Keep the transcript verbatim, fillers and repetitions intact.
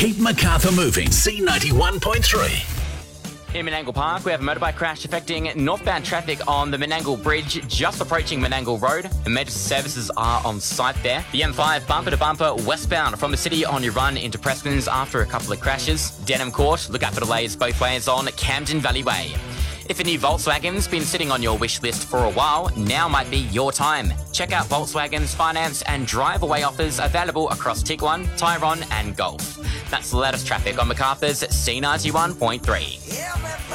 Keep Macarthur moving. C ninety-one point three. In Menangle Park, we have a motorbike crash affecting northbound traffic on the Menangle Bridge, just approaching Menangle Road. Emergency services are on site there. The M five bumper to bumper westbound from the city on your run into Preston's after a couple of crashes. Denham Court, look out for delays both ways on Camden Valley Way. If a new Volkswagen's been sitting on your wish list for a while, now might be your time. Check out Volkswagen's finance and drive-away offers available across Tiguan, Tyrone and Golf. That's the latest traffic on Macarthur's C ninety-one point three. Yeah,